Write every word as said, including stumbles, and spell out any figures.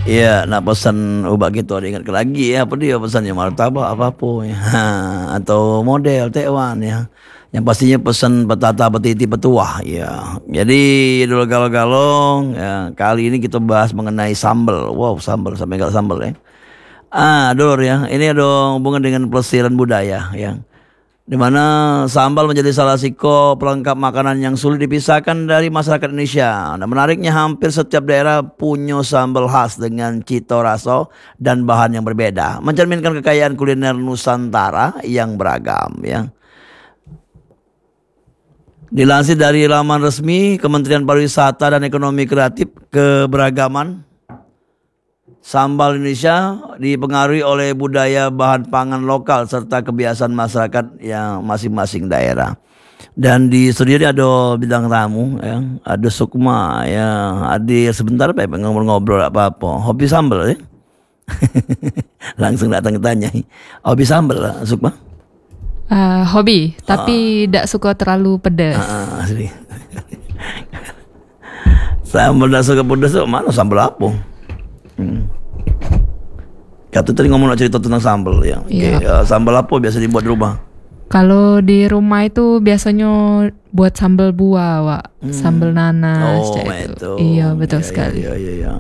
Iya, nak pesan ubah gitu ada ingat lagi ya apa dia pesannya martabak apa pun ya. Atau model tekwan ya. Yang pastinya pesan petata petiti petuah ya. Jadi dulu galau-galong ya, kali ini kita bahas mengenai sambal. Wow, sambal sampai kalau sambal ya. Ah, Dor ya. Ini ada hubungan dengan pelesiran budaya ya. Di mana sambal menjadi salah satu pelengkap makanan yang sulit dipisahkan dari masyarakat Indonesia. Nah, menariknya hampir setiap daerah punya sambal khas dengan cita rasa dan bahan yang berbeda, mencerminkan kekayaan kuliner Nusantara yang beragam ya. Dilansir dari laman resmi Kementerian Pariwisata dan Ekonomi Kreatif, keberagaman sambal Indonesia dipengaruhi oleh budaya bahan pangan lokal serta kebiasaan masyarakat yang masing-masing daerah. Dan di studio ini ada bidang tamu ya, ada Sukma ya, hadir sebentar Pak ngobrol-ngobrol apa-apa. Hobi sambal ya. Langsung datang tanya. Hobi sambal Sukma? Uh, hobi, tapi tidak suka terlalu pedas. Ah, asli. Sambal tidak suka pedas, mana sambal apa? Hmm. Kata tadi ngomong nak cerita tentang sambal ya. Iya. Okay. Uh, sambal apa biasa dibuat di rumah? Kalau di rumah itu biasanya buat sambal buah, Wak. Hmm. Sambal nanas. Oh, kayak itu. Iya, betul Ya, sekali. ya, ya, ya.